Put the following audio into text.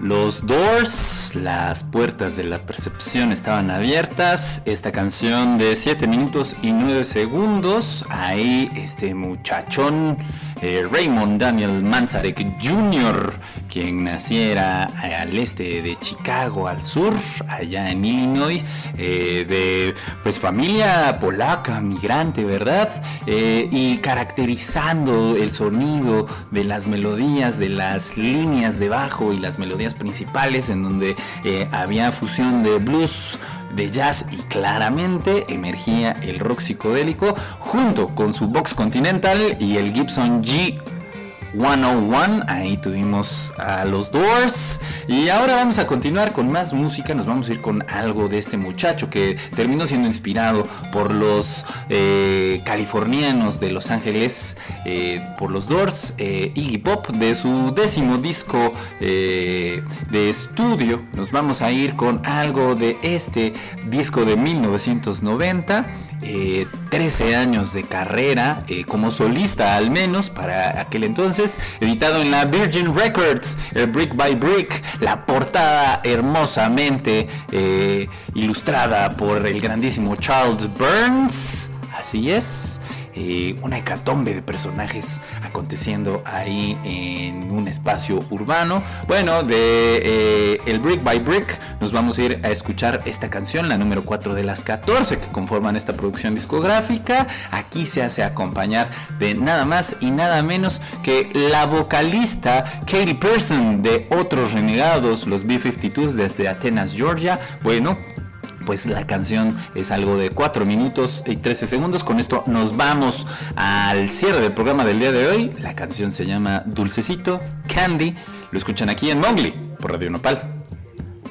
Los Doors, las puertas de la percepción estaban abiertas. Esta canción de 7 minutos y 9 segundos. Ahí este muchachón Raymond Daniel Manzarek Jr., quien naciera al este de Chicago, al sur, allá en Illinois, de pues familia polaca, migrante, ¿verdad? Y caracterizando el sonido de las melodías, de las líneas de bajo y las melodías principales, en donde había fusión de blues, de jazz, y claramente emergía el rock psicodélico junto con su Vox Continental y el Gibson G101. Ahí tuvimos a los Doors, y ahora vamos a continuar con más música. Nos vamos a ir con algo de este muchacho que terminó siendo inspirado por los californianos de Los Ángeles, por los Doors, Iggy Pop, de su 10º disco de estudio. Nos vamos a ir con algo de este disco de 1990. 13 años de carrera como solista, al menos para aquel entonces, editado en la Virgin Records, el Brick by Brick, la portada hermosamente ilustrada por el grandísimo Charles Burns. Así es, una hecatombe de personajes aconteciendo ahí en un espacio urbano. Bueno, de el Brick by Brick nos vamos a ir a escuchar esta canción, la número 4 de las 14 que conforman esta producción discográfica. Aquí se hace acompañar de nada más y nada menos que la vocalista Katy Pearson, de Otros Renegados, los B-52s, desde Atenas, Georgia. Bueno, pues la canción es algo de 4 minutos y 13 segundos. Con esto nos vamos al cierre del programa del día de hoy. La canción se llama Dulcecito, Candy. Lo escuchan aquí en Mowgli por Radio Nopal.